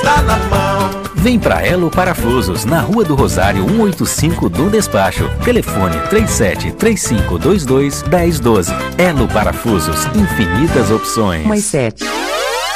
tá na mão. Vem pra Elo Parafusos, na Rua do Rosário 185 do Despacho. Telefone 373522 1012. Elo Parafusos, infinitas opções. Mais 7.